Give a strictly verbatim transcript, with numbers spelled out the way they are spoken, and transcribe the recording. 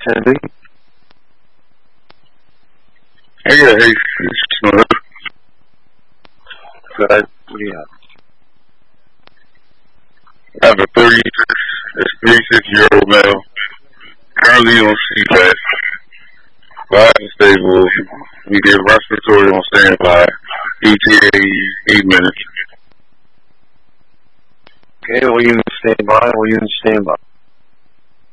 ten B. Hey, yeah, hey, Smooth. Good. What do you have? I have a thirty-six year old male, currently on C PAP, live and stable. We did respiratory on standby, E T A eight minutes. Okay, what unit standby? What unit standby?